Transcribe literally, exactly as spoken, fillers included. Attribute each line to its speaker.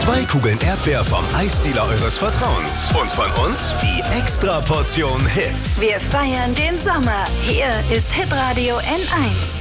Speaker 1: Zwei Kugeln Erdbeer vom Eisdealer eures Vertrauens. Und von uns die Extra-Portion Hits.
Speaker 2: Wir feiern den Sommer. Hier ist Hitradio N eins.